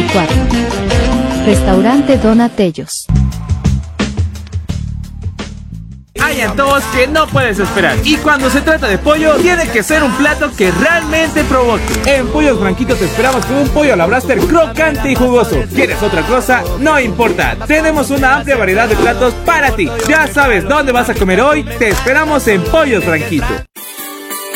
34. Restaurante Donatellos. Hay antojos que no puedes esperar. Y cuando se trata de pollo, tiene que ser un plato que realmente provoque. En Pollos Franquito te esperamos con un pollo a la braster crocante y jugoso. ¿Quieres otra cosa? No importa. Tenemos una amplia variedad de platos para ti. Ya sabes dónde vas a comer hoy. Te esperamos en Pollos Franquito.